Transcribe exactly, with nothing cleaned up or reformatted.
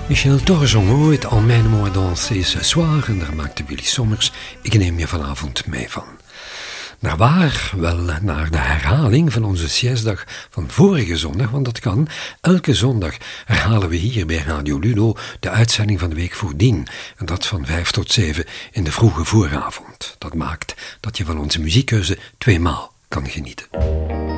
Michel Thor zong ooit Emmène-moi danser ce soir en daar maakte Willy Sommers Ik neem je vanavond mee van. Naar waar? Wel, naar de herhaling van onze siestdag van vorige zondag, want dat kan. Elke zondag herhalen we hier bij Radio Ludo de uitzending van de week voordien. En dat van vijf tot zeven in de vroege vooravond. Dat maakt dat je van onze muziekkeuze tweemaal kan genieten.